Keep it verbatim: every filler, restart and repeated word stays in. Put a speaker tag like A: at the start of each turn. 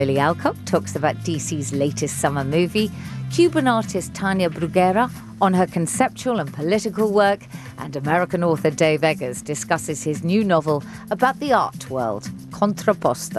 A: Billy Alcock talks about D C's latest summer movie, Cuban artist Tania Bruguera on her conceptual and political work, and American author Dave Eggers discusses his new novel about the art world, Contrapposto.